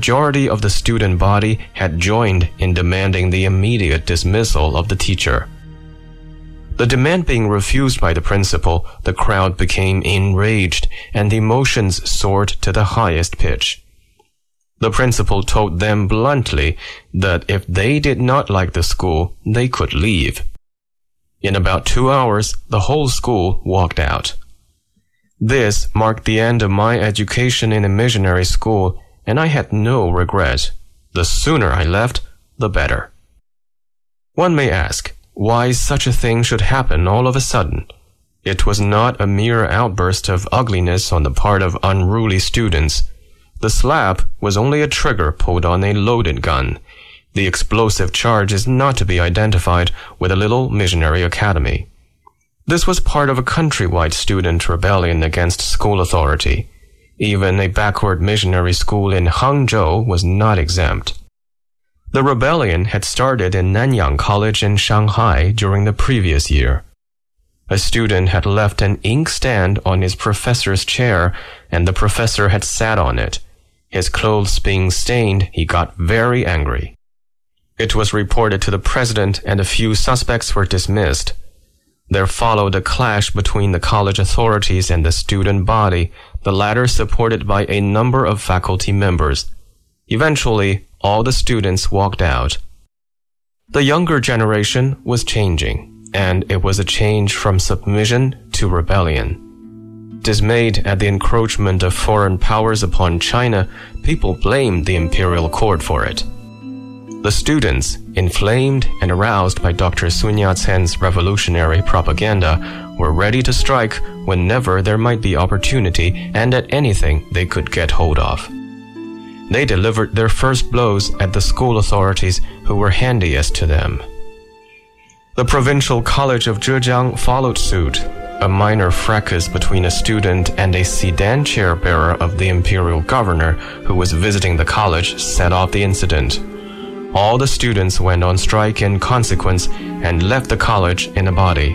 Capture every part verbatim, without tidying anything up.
majority of the student body had joined in demanding the immediate dismissal of the teacher. The demand being refused by the principal, the crowd became enraged and emotions soared to the highest pitch. The principal told them bluntly that if they did not like the school, they could leave. In about two hours, the whole school walked out. This marked the end of my education in a missionary school, and I had no regret. The sooner I left, the better. One may ask, why such a thing should happen all of a sudden. It was not a mere outburst of ugliness on the part of unruly students. The slap was only a trigger pulled on a loaded gun. The explosive charge is not to be identified with a little missionary academy. This was part of a countrywide student rebellion against school authority. Even a backward missionary school in Hangzhou was not exempt. The rebellion had started in Nanyang College in Shanghai during the previous year. A student had left an inkstand on his professor's chair, and the professor had sat on it. His clothes being stained, he got very angry. It was reported to the president, and a few suspects were dismissed. There followed a clash between the college authorities and the student body, the latter supported by a number of faculty members. Eventually, all the students walked out. The younger generation was changing, and it was a change from submission to rebellion. Dismayed at the encroachment of foreign powers upon China, people blamed the imperial court for it. The students, inflamed and aroused by Doctor Sun Yat-sen's revolutionary propaganda, were ready to strike whenever there might be opportunity and at anything they could get hold of. They delivered their first blows at the school authorities who were handiest to them. The provincial college of Zhejiang followed suit. A minor fracas between a student and a sedan chair bearer of the imperial governor who was visiting the college set off the incident. All the students went on strike in consequence and left the college in a body.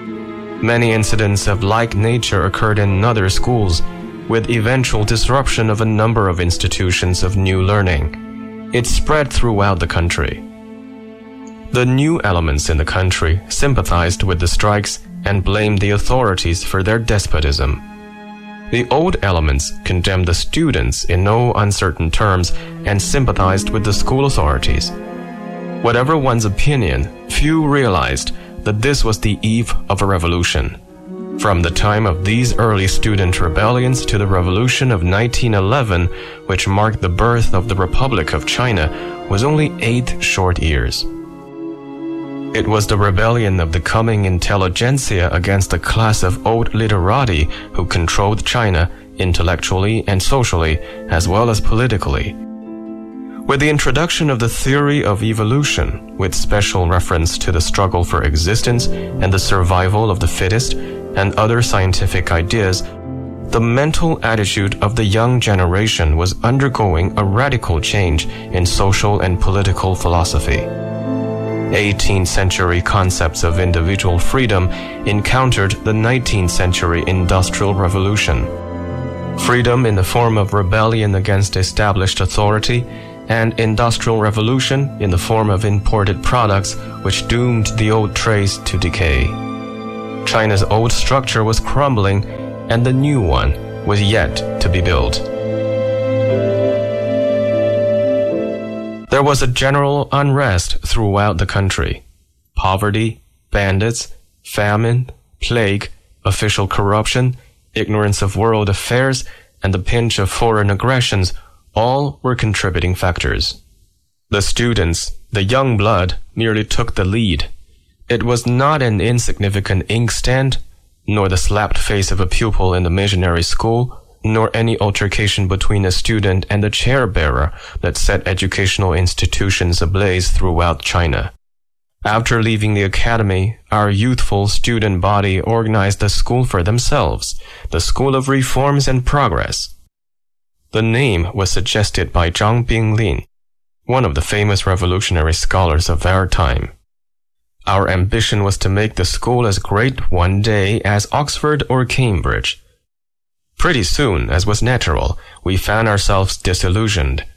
Many incidents of like nature occurred in other schools, with eventual disruption of a number of institutions of new learning. It spread throughout the country. The new elements in the country sympathized with the strikes and blamed the authorities for their despotism. The old elements condemned the students in no uncertain terms and sympathized with the school authorities. Whatever one's opinion, few realized that this was the eve of a revolution. From the time of these early student rebellions to the revolution of nineteen eleven, which marked the birth of the Republic of China, was only eight short years. It was the rebellion of the coming intelligentsia against a class of old literati who controlled China intellectually and socially, as well as politically. With the introduction of the theory of evolution, with special reference to the struggle for existence and the survival of the fittest, and other scientific ideas, the mental attitude of the young generation was undergoing a radical change in social and political philosophy. eighteenth century concepts of individual freedom encountered the nineteenth century Industrial Revolution. Freedom in the form of rebellion against established authority, and Industrial Revolution in the form of imported products which doomed the old trades to decay. China's old structure was crumbling, and the new one was yet to be built. There was a general unrest throughout the country. Poverty, bandits, famine, plague, official corruption, ignorance of world affairs, and the pinch of foreign aggressions all were contributing factors. The students, the young blood, merely took the lead. It was not an insignificant inkstand, nor the slapped face of a pupil in the missionary school, nor any altercation between a student and a chair bearer that set educational institutions ablaze throughout China. After leaving the academy, our youthful student body organized a school for themselves, the School of Reforms and Progress. The name was suggested by Zhang Binglin, one of the famous revolutionary scholars of our time. Our ambition was to make the school as great one day as Oxford or Cambridge. Pretty soon, as was natural, we found ourselves disillusioned.